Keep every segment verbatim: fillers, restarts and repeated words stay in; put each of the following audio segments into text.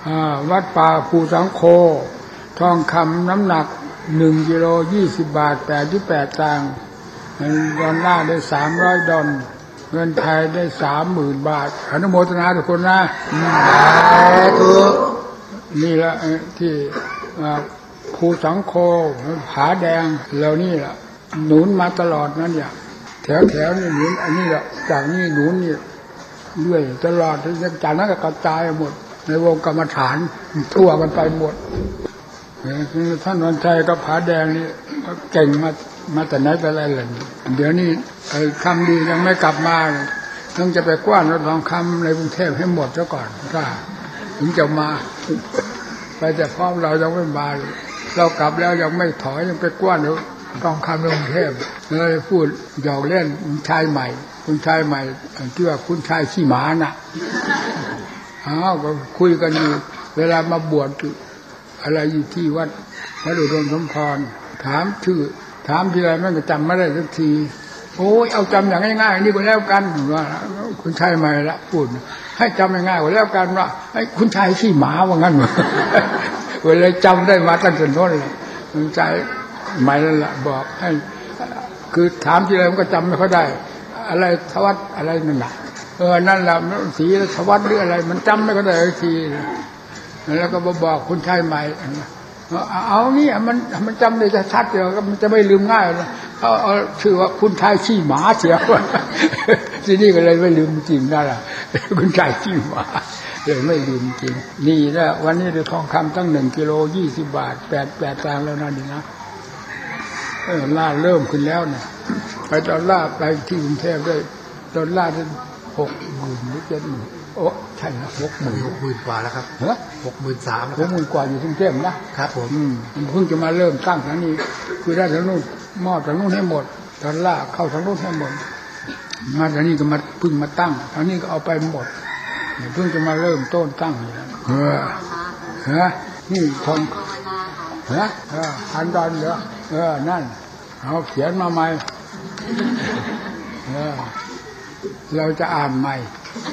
วัดป่าภูสังโฆทองคำน้ำหนักหนึ่งกิโลยี่สิบบาทแปดสิบแปดตังค์ดอลลาร์ได้สามร้อยดอลเงินไทยได้สามหมื่นบาทอนุโมทนาทุกคนนะนี่ละที่ภูสังโฆผาแดงเรานี่แหละหนุนมาตลอดนั่นอย่างแถวแถวนี่หนุนอันนี้แหละจากนี่หนุนนี่เรื่อยตลอดจากนั้นก็กระจายหมดในวงกรรมฐานทั่วกันไปหมดท่านวันชัยกับผาแดงนี่เก่งมามาแต่ไหนแต่ไรเลยเดี๋ยวนี้ไอ้คำดียังไม่กลับมาต้องจะไปกว้านรถทองคำในกรุงเทพให้หมดซะก่อนถ้าถึงจะมาไปแต่พร้อมเรายังไม่มาเรากลับแล้วยังไม่ถอยยังไปกว้านรถทองคำในกรุงเทพเลยพูดหยอกเล่นคุณชายใหม่คุณชายใหม่ที่ว่าคุณชายขี้หมาน่ะอ้าวก็คุยกันอยู่เวลามาบวชอะไรอยู่ที่วัดพระอุดมสมพรถามชื่อถามทีไรมันก็จำไม่ได้สักทีโอ้ยเอาจำอย่างง่ายๆนี่ก็แล้วกันว่าคุณชายใหม่ละพูดให้จำง่ายๆก็แล้วกันว่าไอ้คุณชายขี้หมาว่างั้นเวลาจำได้มาตั้งแต่โน้นเลยคุณชายใหม่นั่นแหละบอกให้คือถามทีไรมันก็จำไม่ค่อยได้อะไรทวัดอะไรนั่นแหละเออนั่นแหละสีทวัดหรืออะไรมันจำไม่ค่อยได้สักทีแล้วก็บอกคุณชายใหม่เอานี่มันมันจำได้ชัดๆเดียวก็มันจะไม่ลืมง่ายนะเอาเอาชื่อว่าคุณชายขี้หมาเสียว่าทีนี้ก็เลยไม่ลืมจริงนั่นแหละคุณชายขี้หมาเลยไม่ลืมจริงนี่แหละวันนี้ได้ทองคำตั้งหนึ่งกิโลยี่สิบบาทแปดแปดตังค์แล้วนั่นดีนะเออล่าเริ่มขึ้นแล้วนะไปดอลลาร์ไปที่กรุงเทพด้วยดอลลาร์ได้หกหมื่นหรือเจ็ดหมื่นโอ้ใช่นะหกหมื่นหกหมื่นกว่าแล้วครับเหรอหกหมื่นสามหกหมื่นกว่าอยู่กรุงเทพนะครับผมเพิ่งจะมาเริ่มตั้งทางนี้คือได้ทางนู้นมอบทางนู้นให้หมดดอลลาร์เข้าทางนู้นให้หมดมาทางนี้ก็มาเพิ่งมาตั้งทางนี้ก็เอาไปหมดเพิ่งจะมาเริ่มต้นตั้งเออฮะนี่ทองฮะเออพันดอลเหรอเออนั่นเอาเขียนมาใหม่เออเราจะอ่านใหม่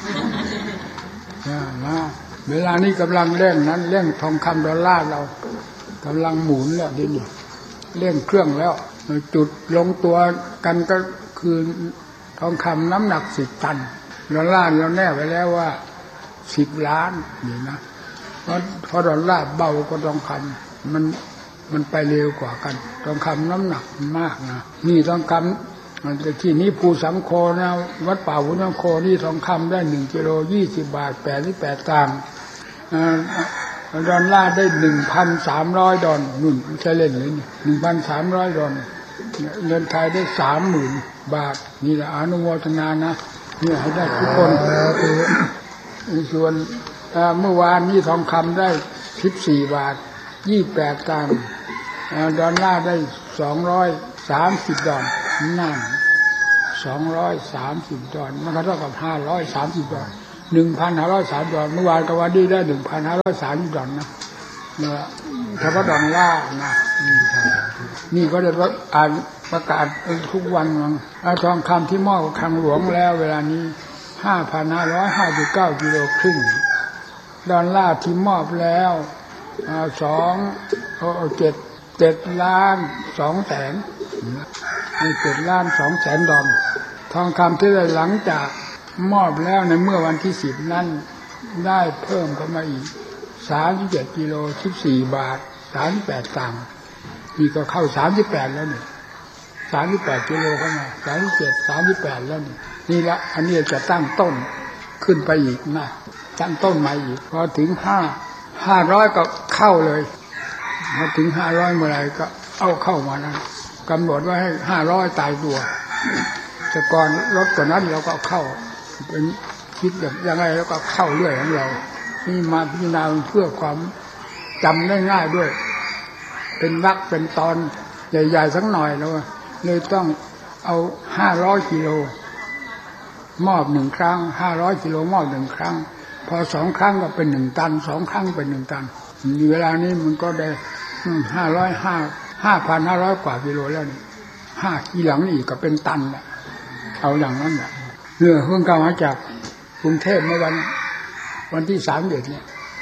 นะเวลานี้กำลังเร่งนั้นเร่งทองคำดอลลาร์เรากำลังหมุนแล้วดินี่เร่งเครื่องแล้วจุดลงตัวกันก็คือทองคำน้ำหนักสิบตันดอลลาร์เราแน่ไว้แล้วว่าสิบล้านนี่นะเพราะเพราะดอลลาร์เบากว่าทองคำมันมันไปเร็วกว่ากันทองคำน้ำหนักมากนะนี่ทองคำมันจะที่นี้ภูสังโฆนะวัดป่าภูสังโฆนี่ทองคำได้หนึ่งกิโลยี่สิบบาทแปดสิบแปดตังค์ดอลลาร์ได้หนึ่งพันสามร้อยดอลนุ่นไม่ใช่เล่นเลยนี่หนึ่งพันสามร้อยดอลเงินไทยได้สามหมื่นบาทนี่แหละอนุโมทนานะเนี่ยให้ได้ทุกคนส่วนเมื่อวานนี้ทองคำได้สิบสี่บาทยี่สิบแปดตังค์ดอลลาร์ได้สองร้อยสามสิบดอลนั่นสองร้อยสามสิบดอลมันก็เท่ากับห้าร้อยสามสิบดอลหนึ่งพันห้าร้อยสามดอลเมื่อวานกับวันนี้ได้หนึ่งพันห้าร้อยสามสิบดอลนะเนี่ยเฉพาะดอลลาร์นะนี่ก็จะอ่านประกาศทุกวันว่าทองคำที่มอบกับคลังหลวงแล้วเวลานี้ห้าพันห้าร้อยห้าสิบเก้ากิโลครึ่งดอลลาร์ที่มอบแล้วสองเจ็ดเจ็ดล้านสองแสนเจ็ดล้านสองแสนดอลทองคำที่ได้หลังจากมอบแล้วในเมื่อวันที่สิบนั้นได้เพิ่มเข้ามาอีกสามสิบเจ็ดกิโลสิบสี่บาทสามสิบแปดตังค์นี่ก็เข้าสามสิบแปดแล้วนี่สามสิบแปดกิโลเข้ามาสามสิบเจ็ดสามสิบแปดแล้วนี่นี่ละอันนี้จะตั้งต้นขึ้นไปอีกนะตั้งต้นใหม่อีกพอถึงห้าห้าร้อยก็เข้าเลยพอถึงห้าร้อยเมื่อไรก็เอาเข้ามานะกำหนดไว้ให้ห้าร้อยตายตัวแต่ก่อนลดกว่านั้นเราก็เข้าเป็นคิดแบบยังไงแล้วก็เข้าเรื่อยของเรานี่มาพิจารณาเพื่อความจำได้ง่ายด้วยเป็นวรรคเป็นตอนใหญ่ๆสักหน่อยแล้วเลยต้องเอาห้าร้อยกิโลมอบหนึ่งครั้งห้าร้อยกิโลมอบหนึ่งครั้งพอสองครั้งก็เป็นหนึ่งตันสองครั้งเป็นหนึ่งตันเวลานี้มันก็ได้ห้าร้อยห้าห้าพันห้าร้อยกว่ากิโลแล้วนี่ห้าทีหลังนี่ก็เป็นตันแหละเอาอย่างนั้นแหละเรือเพิ่งกลับมาจากกรุงเทพเมื่อวันวันที่สามเดือนเนี่ย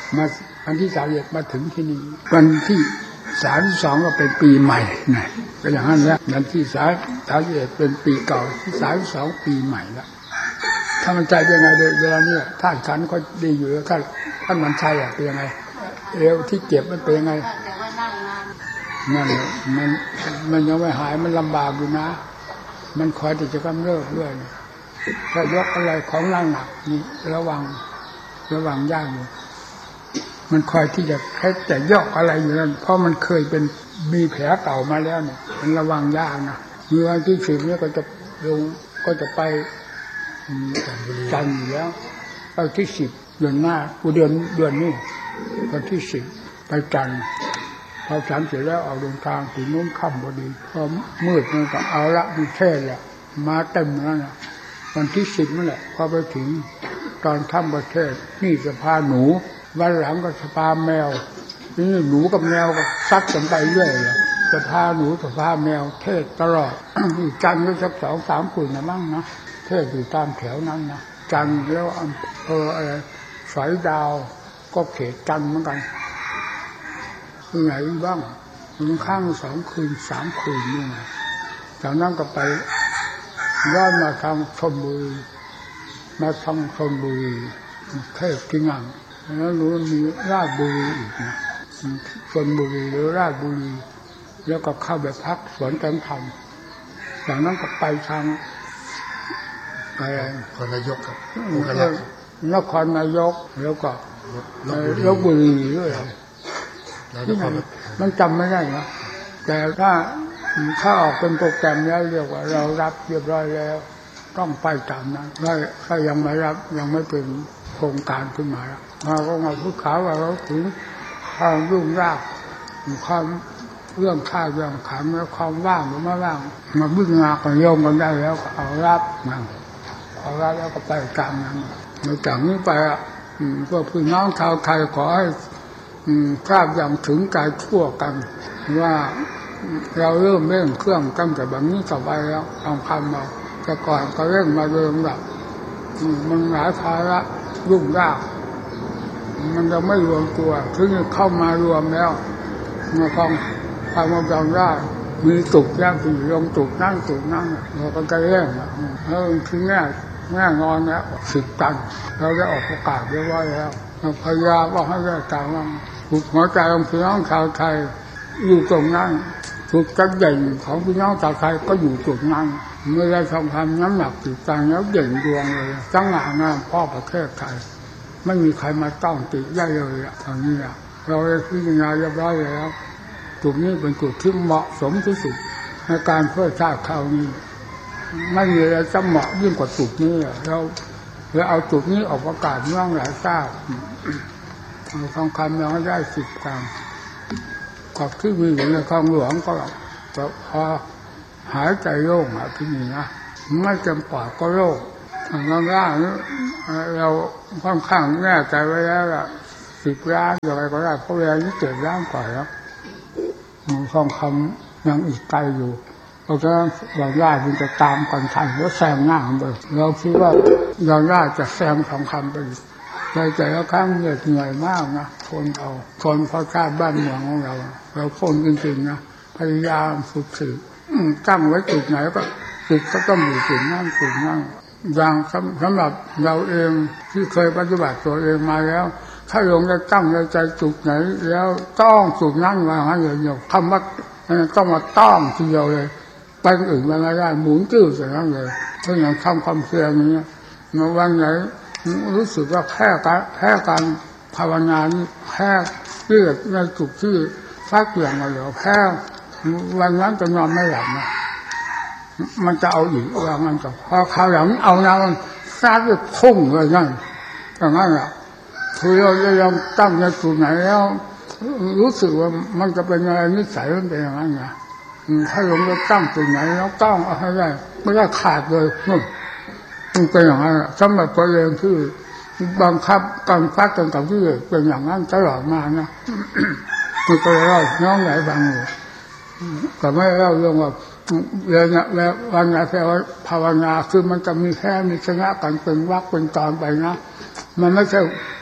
มาวันที่สามสิบเอ็ดมาถึงที่นี่วันที่สามสิบสองก็เป็นปีใหม่นะก็อย่างนั้นแหละวันที่สามสามสิบเอ็ดเป็นปีเก่าที่สามสิบสองปีใหม่แล้วถ้ามันใจเป็นไงเวลานี้ท่านขันก็ดีอยู่แล้วท่านท่านมันชัยอ่ะเป็นยังไงเอวที่เจ็บมันเป็นยังไงนั่นมันมันยังไม่หายมันลำบากอยู่นะมันคอยที่จะกำเริบเรื่อยถ้ายกอะไรของหนักหนักนี่ระวังระวังยากอยู่มันคอยที่จะแค่แต่ยกอะไรอยู่นั่นเพราะมันเคยเป็นมีแผลเก่ามาแล้วเนี่ยมันระวังยากนะเมื่อวันที่สิบเนี่ยก็จะลงก็จะไปจันทร์อยู่แล้วไปที่สิบเดือนหน้ากูเดือนเดือนนี้วันที่สิบไปจันทร์พอฉันเสร็จแล้วเอาเดินทางถึงนู้นค่ำพอดีพอมืดมันก็เอาละมีเทศแหละมาเต็มแล้วนะวันที่สิบนั่นแหละพอไปถึงตอนค่ำประเทศนี่สภาหนูวันหลังก็สภาแมวนี่หนูกับแมวก็ซัดกันไปเรื่อยเลยสภาหนูสภาแมวเทศตลอด จันทร์ก็สักสองสามคืนนะมั่งนะเทศอยู่ตามแถวนั้นนะจันทร์แล้วอำเภออะไรสายดาวก็เขตจันทร์เหมือนกันที่ไหนบ้างมันข้างสองคืนสามคืนนี่นะจากนั้นก็ไปย้อนมาทางชลบุรีมาทางชลบุรีเทศที่นั่นแล้วรู้มีราชบุรีอีกนะชลบุรีหรือราชบุรีแล้วก็เข้าไปพักสวนแตงธรรมจากนั้นก็ไปทางอะไรนครนายกครับนครนายกแล้วก็ลพบุรีด้วยที่ไหนมันจำไม่ได้นะแต่ถ้าถ้าออกเป็นโปรแกรมแล้วเรียกว่าเรารับเรียบร้อยแล้วต้องไปตามนั้นถ้าถ้ายังไม่รับยังไม่เป็นโครงการขึ้นมาแล้วเราก็มาพูดข่าวว่าเราถึงความยุ่งยากความเรื่องค่าเรื่องขันแล้วความว่างหรือไม่ว่างมาบึ้งงากันโยงกันได้แล้วเอารับมาเอารับแล้วก็ไปตามนั้นจากนี้ไปอ่ะพวกพี่น้องชาวไทยขอให้ทราบอย่างถึงใจทั่วกันว่าเราเริ่มเร่งเครื่องตั้งแต่แบบนี้ต่อไปแล้วทำคำเราแต่ก่อนก็เร่งมาเดิมแบบมันหลายภาระยุ่งยากมันจะไม่รวมตัวถึงเข้ามารวมแล้วมาคองความมาจองได้มีตุกแย่งผีลงตุกนั่งตุกนั่งเราก็จะเร่งแล้วถึงแน่แน่นอนแล้วสิบตันเราได้ออกประกาศเรียบร้อยแล้วพยายามว่าให้ได้ตามว่าถูกหัวใจของพี่น้องชาวไทยอยู่ตรงนั้นถูกจักเด่นของพี่น้องชาวไทยก็อยู่จุดนั้นเมื่อได้ทำความน้ำหนักติดตังแล้วเด่นดวงเลยจังหวะนั้นพ่อประเทศไทยไม่มีใครมาต้องติดได้เลยอ่ะตอนนี้อ่ะเราได้พิจารณาเรียบร้อยแล้วจุดนี้เป็นจุดที่เหมาะสมที่สุดในการเพื่อชาติคราวนี้ไม่มีอะไรจะเหมาะยิ่งกว่าจุดนี้เราเราเอาจุดนี้ออกประกาศเรื่องหลายทราบเอาทองคำยังได้สิบกรัมกับที่มีอยู่ในคลองหลวงก็พอหายใจโล่งอ่ะที่นี่นะไม่เต็มปอดก็โล่งทางล่างเราค่อนข้างแน่ใจไว้แล้วล่ะสิบล้านอะไรก็ได้เพราะเวลานี้เจ็ดล้านกว่าแล้วทองคำยังอีกไกลอยู่เราจะเราได้มันจะตามกันทันแล้วแซงหน้าไปเราคิดว่าเราได้จะแซงทองคำไปใจใจแล้วครั้งเหนื่อยเหนื่อยมากนะทนเอาทนเพราะชาติบ้านเมืองของเราเราทนจริงๆนะพยายามฝึกสืบตั้งไว้จุดไหนก็จุดก็ต้องอยู่จุดนั่งจุดนั่งอย่างสำหรับเราเองที่เคยปฏิบัติตัวเองมาแล้วถ้าลงจะตั้งใจจุดไหนแล้วต้องจุดนั่งมาให้เดียวคำว่าต้องมาต้องทีเดียวเลยไปอื่นมาไม่ได้หมุนจื้อเสร็จแล้วเลยเพราะอย่างทำความเพียรนี้มาวันไหนรู้สึกว่าแค่การแค่การภาวนานี่แค่เลือดในจุดที่ฟักเกี่ยงมาเหลือแค่วันนั้นจะนอนไม่หลับนะมันจะเอาอีกว่ามันจะพอคราวหลังเอานะมันซาดไปพุ่งเลยนั่นอย่างนั้นแหละคือเราจะยอมตั้งในจุดไหนแล้วรู้สึกว่ามันจะเป็นอะไรนิสัยมันเป็นอย่างนั้นนะถ้าลงจะตั้งจุดไหนแล้วต้องเอาให้ได้ไม่ได้ขาดเลยนู่นมันเป็นอย่างนั้นสำหรับตัวเองที่บังคับการฟัดกันกับที่เป็นอย่างนั้นตลอดมานะมันก็เล่าน้องไหนบางอยู่แต่ไม่เล่าเรื่องว่าเรื่องแล้ววันไหนแปลว่าภาวนาคือมันจะมีแค่มีชนะกันเป็นวักเป็นตอนไปนะมันไม่ใช่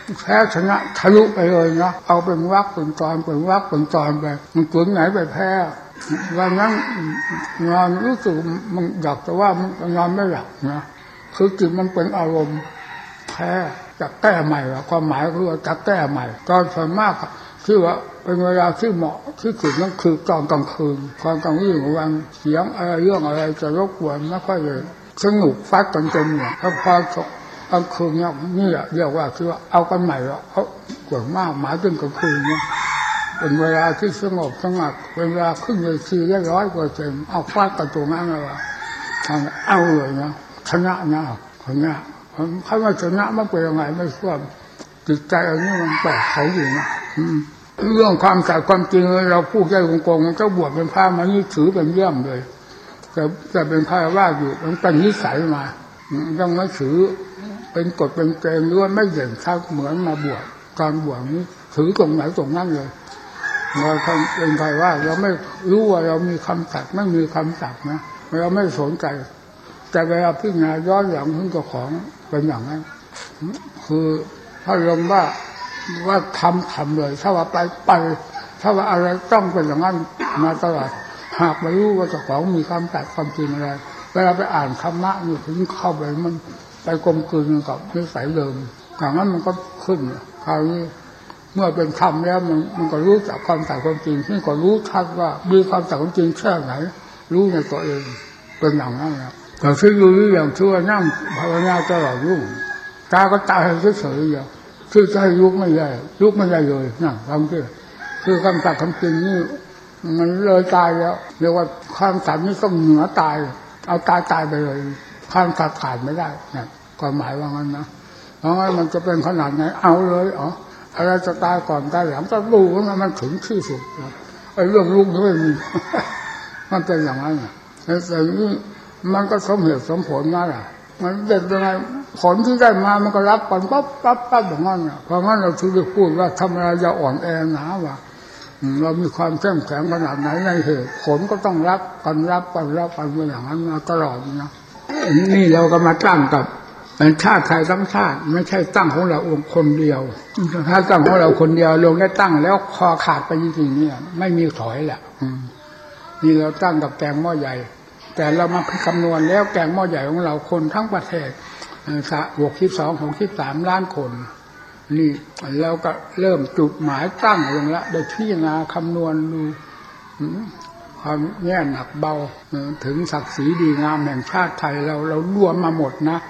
แพ้ชนะทะลุไปเลยนะเอาเป็นวรรคเป็นตอนเป็นวรรคเป็นตอนไปมันถึงไหนไปแพ้วันนั้นนอนรู้สึกมันอยากจะว่ามันนอนไม่หลับนะคือจิตมันเป็นอารมณ์แพ้จะแก้ใหม่ว่าความหมายคือจะแก้ใหม่ตอนส่วนมากที่ว่าเป็นเวลาที่เหมาะที่สุดนั่นคือตอนกลางคืนตอนกลางวี่ของวันเสียงอะไรเรื่องอะไรจะรบกวนไม่ค่อยเลยสนุกฟัดกันเต็มเนี่ยถ้าพอกลางคืนเนี่ยนี่แหละเรียกว่าคือว่าเอากันใหม่แล้วเขากวนมากหมายถึงกลางคืนเนี่ยเป็นเวลาที่สงบสงัดเวลาขึ้นเวทีได้ร้อยกว่าเซนเอาฟาดกันตรงนั้นเลยว่าเอาเลยนะชนะนะคนนี้เขาว่าชนะมันเป็นยังไงไม่ทราบจิตใจอันนี้มันแปลกเขาอยู่นะเรื่องความสัตย์ความจริงเราพูดแค่วงกลมเจ้าบวชเป็นพระมานี่ถือเป็นเยี่ยมเลยแต่แต่เป็นพระว่าอยู่มันเป็นนิสัยมายังไม่ถือเป็นกฎเป็นเกณฑ์หรือว่าไม่เด่นชัดเหมือนมาบวชการบวชนี้ถือตรงไหนตรงนั้นเลยเราเป็นใครว่าเราไม่รู้ว่าเรามีคำสัตย์ไม่มีคำสัตย์นะเราไม่สนใจแต่เวลาพิจารณาย้อนหลังถึงเจ้าของเป็นอย่างนั้นคือถ้าลงว่าว่าทำทำเลยถ้าว่าไปไปถ้าว่าอะไรต้องเป็นอย่างนั้นมาตลอดหากไม่รู้ว่าเจ้าของมีคำสัตย์ความจริงอะไรเวลาไปอ่านธรรมะนี่ถึงเข้าไปมันไปกลมกลืนกับนิสัยเดิมอย่างนั้นมันก็ขึ้นคราวนี้เมื่อเป็นธรรมแล้วมันมันก็รู้จักความสัตย์ความจริงที่ก็รู้ชัดว่ามีความสัตย์ความจริงแค่ไหนรู้ในตัวเองเป็นอย่างนั้นนะแต่ที่รู้อย่างชั่วนั่งภาวนาตลอดรุ่งตาก็ตายเฉยๆอย่างคือใจลุกไม่ได้ลุกไม่ได้เลยนั่งทำที่คือความสัตย์ความจริงนี่มันเลยตายแล้วเรียกว่าความสัตย์นี่ต้องเหนือตายเอาตายตายไปเลยความสัตย์ขาดไม่ได้นะความหมายว่างั้นนะเพราะงั้นมันจะเป็นขนาดไหนเอาเลยอ๋ออะไรจะตายก่อนตายหลังจะรู้ว่ามันถึงที่สุดไอ้เรื่องลุกไม่มีมันเป็นอย่างนั้นแต่นี่มันก็สมเหตุสมผลนั่นแหละมันเด็ดยังไงผลที่ได้มามันก็รับก่อนปั๊บปั๊บปั๊บอย่างนั้นเพราะงั้นเราถึงได้พูดว่าทำอะไรอย่าอ่อนแอนะว่าเรามีความเข้มแข็งขนาดไหนในเหตุผลก็ต้องรับกันรับกันรับกันอย่างนั้นมาตลอดนะนี่เราก็มาตั้งกับชาติไทยทั้งชาติไม่ใช่ตั้งของเราองค์คนเดียวถ้าตั้งของเราคนเดียวลงได้ตั้งแล้วคอขาดไปจริงๆเนี่ยไม่มีถอยแหละนี่เราตั้งกับแกงหม้อใหญ่แต่เรามาคำนวณแล้วแกงหม้อใหญ่ของเราคนทั้งประเทศหกสิบสองหกสิบสามล้านคนนี่เราก็เริ่มจุดหมายตั้งลงแล้วได้พิจารณาคำนวณดูความแง่หนักเบาถึงศักดิ์ศรีดีงามแห่งชาติไทยเราเรารวมมาหมดนะ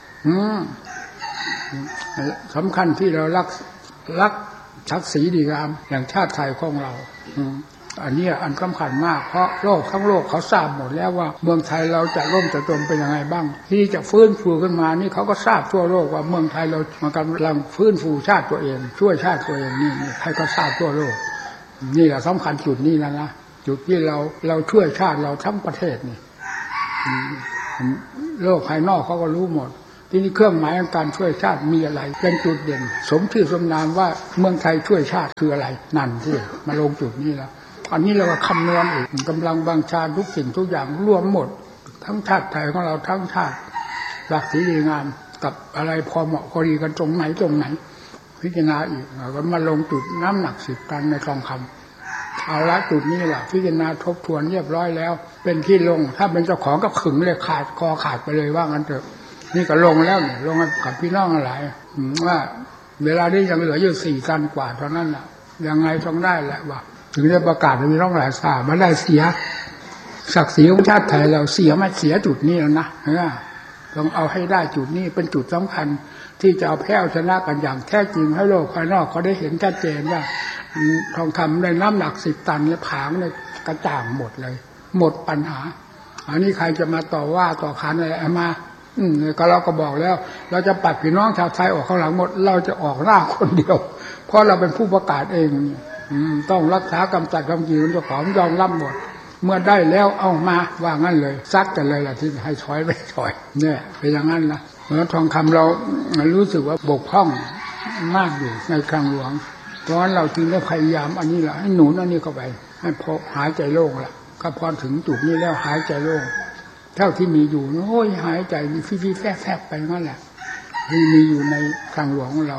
สำคัญที่เรารักรักศักดิ์ศรีดีงามแห่งชาติไทยของเราอันนี้อันสำคัญมากเพราะโลกทั้งโลกเขาทราบหมดแล้วว่าเมืองไทยเราจะร่มจะจมเป็นยังไงบ้างที่จะฟื้นฟูขึ้นมานี่เขาก็ทราบทั่วโลกว่าเมืองไทยเรามันกำลังฟื้นฟูชาติตัวเองช่วยชาติตัวเองนี่ใครก็ทราบทั่วโลกนี่แหละสำคัญจุดนี้แล้วนะจุดที่เราเราช่วยชาติเราทั้งประเทศนี่โลกภายนอกเขาก็รู้หมดที่นี่เครื่องหมายของการช่วยชาติมีอะไรเป็นจุดเด่นสมชื่อสมนามว่าเมืองไทยช่วยชาติคืออะไรนั่นที่มาลงจุดนี้แล้วอันนี้เราก็คำนวณอีกกำลังบางชาติทุกสิ่งทุกอย่างรวมหมดทั้งชาติไทยของเราทั้งชาติหลักสีดีงามกับอะไรพอเหมาะพอดีกันตรงไหนตรงไหนพิจารณาอีกเราก็มาลงจุดน้ำหนักสิบตันในทองคำเอาละจุดนี้แหละพิจารณาทบทวนเรียบร้อยแล้วเป็นที่ลงถ้าเป็นเจ้าของก็ขึงเลยขาดคอขาดไปเลยว่างั้นเถอะนี่ก็ลงแล้วเนี่ยลงกับพี่น้องอะไรว่าเวลานี้ยังเหลืออยู่สี่ตันกว่าเท่านั้นแหละยังไงต้องได้แหละว่าถึงได้ประกาศให้พี่น้องหลายทราบมาได้เสียศักดิ์ศรีของชาติไทยเราเสียมาเสียจุดนี้แล้วนะต้องเอาให้ได้จุดนี้เป็นจุดสำคัญที่จะเอาแพ้ชนะกันอย่างแท้จริงให้โลกภายนอกเขาได้เห็นชัดเจนว่าทองคำในน้ำหนักสิบตันและผางเลยกระจ่างหมดเลยหมดปัญหาอันนี้ใครจะมาต่อว่าต่อขานอะไรมาอืมก็เราก็บอกแล้วเราจะปัดพี่น้องชาวไทยออกข้างหลังหมดเราจะออกหน้าคนเดียวเพราะเราเป็นผู้ประกาศเองต้องรักษากำจัดความจริงเจ้าของยอมรับหมดเมื่อได้แล้วเอามาว่างั้นเลยซักกันเลยล่ะที่ให้ถอยไปถอยเนี่ยเป็นอย่างนั้นนะแล้วทองคำเรารู้สึกว่าบกพร่องมากอยู่ในคลังหลวงเพราะฉะนั้นเราจึงได้พยายามอันนี้แหละให้หนุนอันนี้เข้าไปให้พอหายใจโล่งละก็พอถึงจุดนี้แล้วหายใจโล่งเท่าที่มีอยู่โอ้ยหายใจมีฟีฟีแฝบๆไปงั้นแหละที่มีอยู่ในคลังหลวงของเรา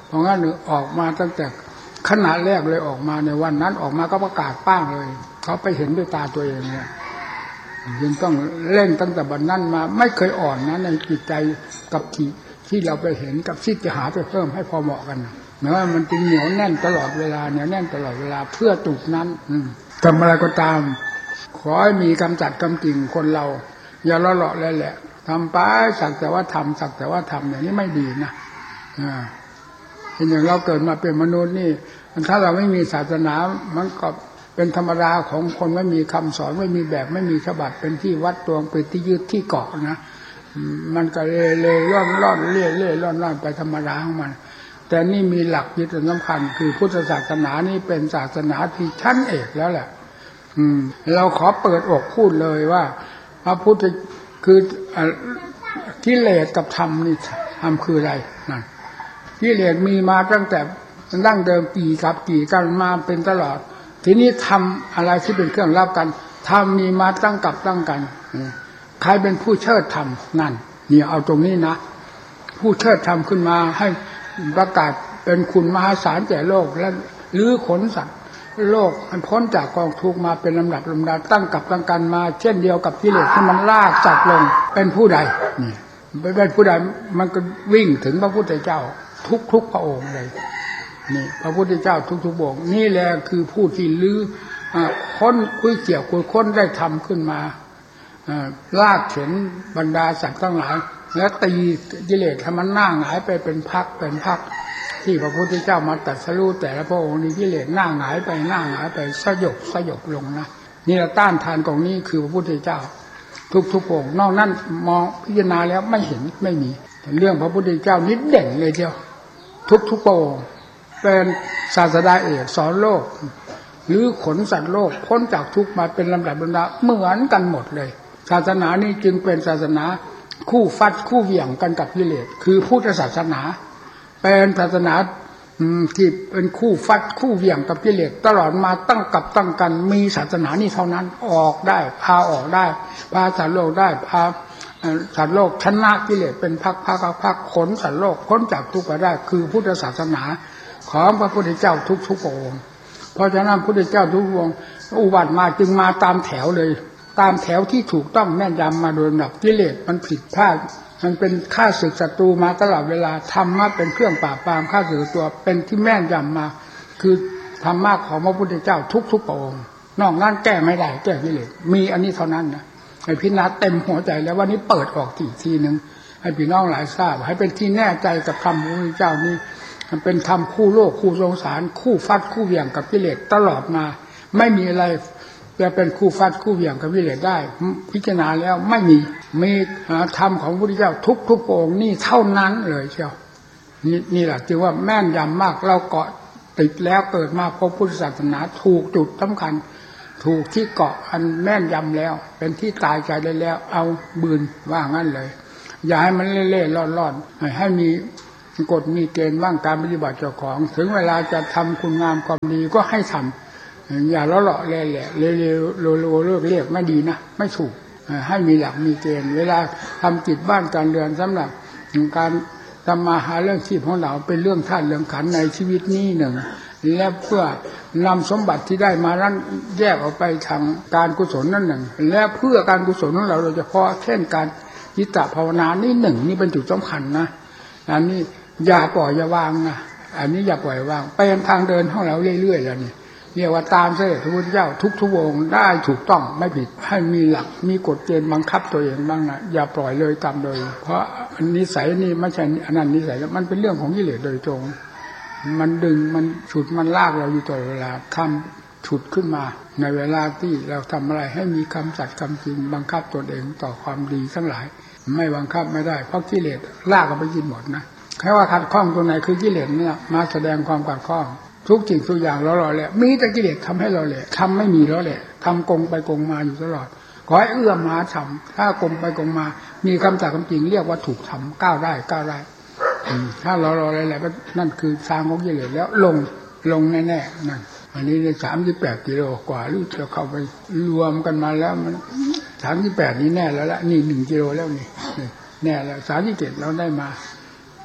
เพราะงั้นออกมาตั้งแต่ขณะแรกเลยออกมาในวันนั้นออกมาก็ประกาศป้างเลยเขาไปเห็นด้วยตาตัวเองเนี่ยยังต้องเล่นตั้งแต่บัดนั้นมาไม่เคยอ่อนนะในจิตใจกับที่ที่เราไปเห็นกับที่จะหาไปเพิ่มให้พอเหมาะกันเนาะมันจึงเหนียวแน่นตลอดเวลาเหนียวแน่นตลอดเวลาเพื่อจุดนั้นทำอะไรก็ตามขอให้มีกำจัดกำกิ่งคนเราอย่าละเลาะเลยแหละทำไปสักแต่ว่าทำสักแต่ว่าทำอย่างนี้ไม่ดีนะอ่าเห็นอย่างเราเกิดมาเป็นมนุษย์นี่ถ้าเราไม่มีศาสนามันก็เป็นธรรมดาของคนไม่มีคำสอนไม่มีแบบไม่มีฉบับเป็นที่วัดตวงเป็นที่ยึดที่เกาะนะมันก็เล่เล่ร่อนร่อนเล่เล่ร่อนร่อนไปธรรมดาของมันแต่นี่มีหลักยึดสำคัญคือพุทธศาสนานี่เป็นศาสนาที่ชั้นเอกแล้วแหละอืมเราขอเปิดอกพูดเลยว่าพระพุทธคือกิเลสกับธรรมนี่ธรรมคืออะไรนั่นกิเลสมีมาตั้งแต่ดั้งเดิมกี่กับกี่กันมาเป็นตลอดทีนี้ทำอะไรที่เป็นเครื่องรับกันทำมีมาตั้งกับตั้งกันใครเป็นผู้เชิดธรรมนั่นนี่เอาตรงนี้นะผู้เชิดธรรมขึ้นมาให้ประกาศเป็นคุณมหาศาลแก่โลกและลื้อขนสัตว์โลกมันพ้นจากกองทุกข์มาเป็นลำดับลำดับตั้งกับตั้งกันมาเช่นเดียวกับกิเลสที่มันลากสัตว์ลงเป็นผู้ใดนี่เป็นผู้ใดมันก็วิ่งถึงพระพุทธเจ้าทุกๆพระองค์เลยนี่พระพุทธเจ้าทุกๆพระองค์นี่แหละคือผู้ที่ลื้อค้นคุยเกี่ยวคุยค้นได้ทำขึ้นมาลากเข็นบรรดาสัตว์ทั้งหลายและตีกิเลสให้มันหน้าหงายไปเป็นพักเป็นพักที่พระพุทธเจ้ามาตรัสรู้แต่ละพระองค์นี้กิเลสหน้าหงายไปหน้าหงายไปสยบสยบลงนะนี่เราต้านทานกองนี้คือพระพุทธเจ้าทุกๆองค์นอกนั้นมองพิจารณาแล้วไม่เห็นไม่มีเรื่องพระพุทธเจ้านิดเด่นเลยเดียวทุกๆองค์เป็นศาสดาเอกสอนโลกหรือขนสัตว์โลกพ้นจากทุกข์มาเป็นลำดับลำดับเหมือนกันหมดเลยศาสนานี้จึงเป็นศาสนาคู่ฟัดคู่เหวี่ยงกันกับกิเลสคือพุทธศาสนาเป็นศาสนาที่เป็นคู่ฟัดคู่เหวี่ยงกับกิเลสตลอดมาตั้งกับตั้งกันมีศาสนานี้เท่านั้นออกได้พาออกได้พาสัตว์โลกได้พาสัตว์โลกชนะกิเลสเป็นพักพักพักขนสัตว์โลกพ้นจากทุกข์ไปได้คือพุทธศาสนาของพระพุทธเจ้าทุกๆองค์เพราะฉะนั้นพระพุทธเจ้าทุกองค์อุบัติมาจึงมาตามแถวเลยตามแถวที่ถูกต้องแม่นยำมาโดยลำดับกิเลสมันผิดพลาดมันเป็นข้าศึกศัตรูมาตลอดเวลาธรรมะเป็นเครื่องปราบปรามข้าศึกตัวเป็นที่แม่นยำมาคือธรรมะของพระพุทธเจ้าทุกๆองค์นอกนั้นแก้ไม่ได้แก้กิเลสมีอันนี้เท่านั้นนะให้พิจารณาเต็มหัวใจแล้ววันนี้เปิดออกทีทีนึงให้พี่น้องหลายทราบให้เป็นที่แน่ใจกับธรรมของพระพุทธเจ้านี้มันเป็นธรรมคู่โลกคู่สงสารคู่ฟัดคู่เหวี่ยงกับกิเลสตลอดมาไม่มีอะไรจะเป็นคู่ฟัดคู่เหวี่ยงกับกิเลสได้พิจารณาแล้วไม่มีมีธรรมของพระพุทธเจ้าทุกๆองค์นี่เท่านั้นเลยเชียวนี่นี่แหละจึงว่าแม่นยำมากเราเกาะติดแล้วเกิดมาพบพุทธศาสนาถูกจุดสำคัญถูกที่เกาะอันแม่นยำแล้วเป็นที่ตายใจได้แล้วเอาบืนว่างั้นเลยอย่าให้มันเล่ๆล่อนๆให้มีกฎมีเกณฑ์ว่างการปฏิบัติเจ้าของถึงเวลาจะทำคุณงามความดีก็ให้ทำอย่าละเลาะแหล่เร็วๆโลๆเลิกเรียกไม่ดีนะไม่ถูกให้มีหลักมีเกณฑ์เวลาทำจิตบ้านการเรือนสำหรับการทำมาหาเรื่องชีพของเราเป็นเรื่องธาตุเรื่องขันธ์ในชีวิตนี้หนึ่งและเพื่อนำสมบัติที่ได้มานั้นแยกออกไปทางการกุศลนั่นหนึ่งและเพื่อการกุศลของเราโดยเฉพาะเช่นการจิตตภาวนานี่หนึ่งนี่เป็นจุดสำคัญนะอันนี้อย่าปล่อยอย่าวางนะอันนี้อย่าปล่อยวางไปทางเดินของเราเรื่อยๆแล้วนี่เรียกว่าตามเสด็จพระพุทธเจ้าทุกทุกองค์ได้ถูกต้องไม่ผิดให้มีหลักมีกฎเกณฑ์บังคับตัวเองบ้างนะอย่าปล่อยเลยตามโดยเพราะนิสัยนี่ไม่ใช่อนันต์นิสัยแล้วมันเป็นเรื่องของกิเลสโดยตรงมันดึงมันฉุดมันลากเราอยู่ตลอดเวลาทำฉุดขึ้นมาในเวลาที่เราทำอะไรให้มีคำสัตย์คำจริงบังคับตัวเองต่อความดีทั้งหลายไม่บังคับไม่ได้เพราะกิเลสลากเราไปกินหมดนะแค่ว่าขัดข้องตัวไหนคือกิเลสเนี่ยมาแสดงความขัดข้องทุกสิ่งทุกอย่างเราหล่อแหละมีแต่กิเลสทำให้เราแหละทำไม่มีแล้วแหละทำกงไปกงมาอยู่ตลอดขอให้เอื้อมมาทำถ้ากงไปกงมามีคำสัตย์คำจริงเรียกว่าถูกทำก้าวได้ก้าวได้ถ้าเราหล่ออะไรแหละนั่นคือทางของกิเลสแล้วลงลงแน่ๆนั่นอันนี้ในสามสิบแปดกิโลกว่าหรือจะเข้าไปรวมกันมาแล้วมันสามสิบแปดนี้แน่แล้วละนี่หนึ่งกิโลแล้วนี่แน่แล้วสามสิบเจ็ดเราได้มา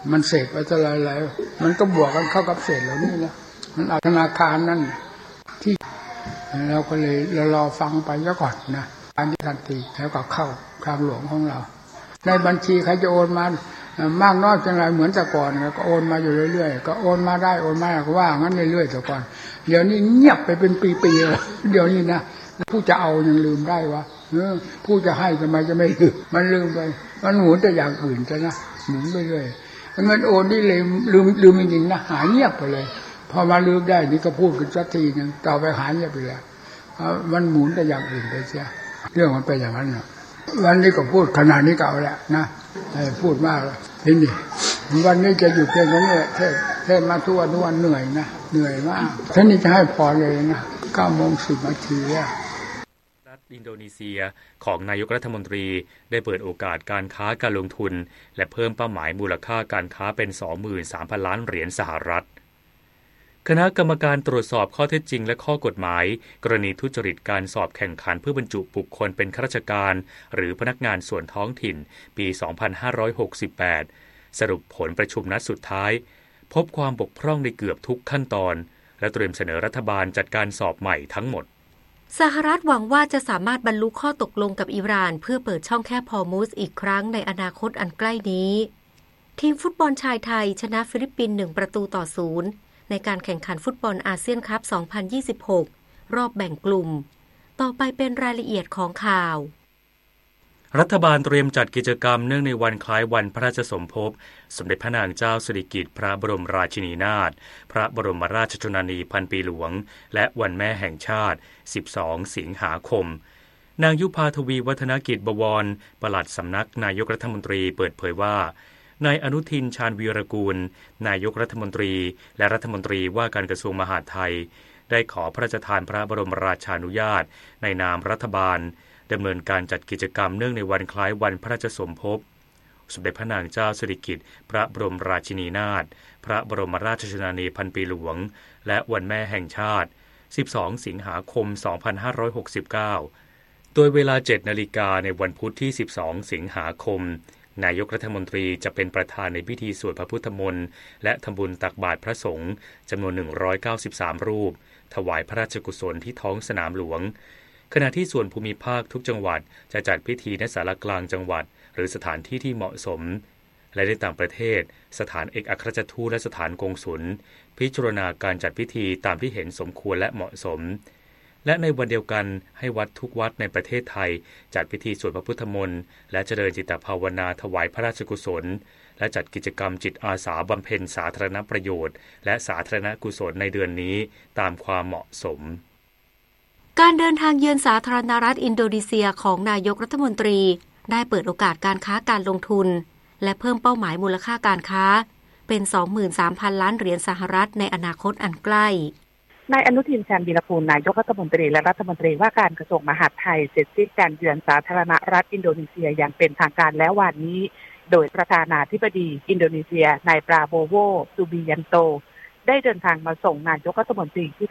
มันเศษไปเท่าไรแล้วมันก็บวกกันเข้ากับเศษเหล่านี้แล้วมันเอาธนาคารนั่นที่เราก็เลยเรารอฟังไปซะก่อนนะการที่ทันทีแล้วก็เข้าทางหลวงของเราในบัญชีใครจะโอนมามากน้อยเพียงไรเหมือนแต่ก่อนก็โอนมาอยู่เรื่อยๆก็โอนมาได้โอนมาก็ว่างั้นเรื่อยๆแต่ก่อนเดี๋ยวนี้เงียบไปเป็นปีๆแล้วเดี๋ยวนี้นะผู้จะเอายังลืมได้วะเออผู้จะให้ทำไมจะไม่ลืมมันลืมไปมันหมุนแต่อย่างอื่นซะนะหมุนไปเรื่อยเงินโอนนี่เลยลืมลืมจริงๆนะหายเงียบไปเลยพอมาลืมได้นี่ก็พูดกันสักทีนึงต่อไปหายเงียบไปแล้วมันหมุนแต่อย่างอื่นไปเสียเรื่องมันเป็นอย่างนั้นนะวันนี้ก็พูดขนาดนี้ก็เอาแหละนะพูดมากทีนี้วันนี้จะหยุดเพียงแค่นี้เทศเทศมาทุกวันทุกวันเหนื่อยนะเหนื่อยมากท่านนี้จะให้พอเลยนะเก้าโมงสิบนาทีแล้วรัฐอินโดนีเซียของนายกรัฐมนตรีได้เปิดโอกาสการค้าการลงทุนและเพิ่มเป้าหมายมูลค่าการค้าเป็น สองหมื่นสามพัน ล้านเหรียญสหรัฐคณะกรรมการตรวจสอบข้อเท็จจริงและข้อกฎหมายกรณีทุจริตการสอบแข่งขันเพื่อบรรจุบุคคลเป็นข้าราชการหรือพนักงานส่วนท้องถิ่นปี สองพันห้าร้อยหกสิบแปด สรุปผลประชุมนัดสุดท้ายพบความบกพร่องในเกือบทุกขั้นตอนและเตรียมเสนอรัฐบาลจัดการสอบใหม่ทั้งหมดสหรัฐหวังว่าจะสามารถบรรลุข้อตกลงกับอิหร่านเพื่อเปิดช่องแคบฮอร์มุซอีกครั้งในอนาคตอันใกล้นี้ทีมฟุตบอลชายไทยชนะฟิลิปปินส์หนึ่งประตูต่อศูนย์ในการแข่งขันฟุตบอลอาเซียนคัพ สองพันยี่สิบหก รอบแบ่งกลุ่มต่อไปเป็นรายละเอียดของข่าวรัฐบาลเตรียมจัดกิจกรรมเนื่องในวันคล้ายวันพระราชสมภพสมเด็จพระนางเจ้าสิริกิติ์พระบรมราชินีนาถพระบรมราชชนนีพันปีหลวงและวันแม่แห่งชาติสิบสองสิงหาคมนางยุพาทวีวัฒนกิจบวรปลัดสำนักนายกรัฐมนตรีเปิดเผยว่านายอนุทินชาญวีรกูลนายกรัฐมนตรีและรัฐมนตรีว่าการกระทรวงมหาดไทยได้ขอพระราชทานพระบรมราชานุญาตในนามรัฐบาลดำเนินการจัดกิจกรรมเนื่องในวันคล้ายวันพระราชสมภพสมเด็จพระนางเจ้าสิริกิติ์พระบรมราชินีนาถพระบรมราชชนนีพันปีหลวงและวันแม่แห่งชาติสิบสองสิงหาคมสองพันห้าร้อยหกสิบเก้าโดยเวลา เจ็ดนาฬิกาในวันพุธที่สิบสองสิงหาคมนายกรัฐมนตรีจะเป็นประธานในพิธีสวดพระพุทธมนต์และทำบุญตักบาตรพระสงฆ์จำนวนหนึ่งร้อยเก้าสิบสามรูปถวายพระราชกุศลที่ท้องสนามหลวงขณะที่ส่วนภูมิภาคทุกจังหวัดจะจัดพิธีณศาลากลางจังหวัดหรือสถานที่ที่เหมาะสมและในต่างประเทศสถานเอกอัครราชทูตและสถานกงสุลพิจารณาการจัดพิธีตามที่เห็นสมควรและเหมาะสมและในวันเดียวกันให้วัดทุกวัดในประเทศไทยจัดพิธีสวดพระพุทธมนต์และเจริญจิตภาวนาถวายพระราชกุศลและจัดกิจกรรมจิตอาสาบำเพ็ญสาธารณประโยชน์และสาธารณกุศลในเดือนนี้ตามความเหมาะสมการเดินทางเยือนสาธารณรัฐอินโดนีเซียของนายกรัฐมนตรีได้เปิดโอกาสการค้าการลงทุนและเพิ่มเป้าหมายมูลค่าการค้าเป็น สองหมื่นสามพัน ล้านเหรียญสหรัฐในอนาคตอันใกล้นายอนุทินชาญวีรกูลนายกรัฐมนตรีและรัฐมนตรีว่าการกระทรวงมหาดไทยเสร็จสิ้นการเยือนสาธารณรัฐอินโดนีเซียอย่างเป็นทางการแล้ววันนี้โดยประธานาธิบดีอินโดนีเซียนายปราโบโว ซูบิยันโตได้เดินทางมาส่งนายกรัฐมนตรีที่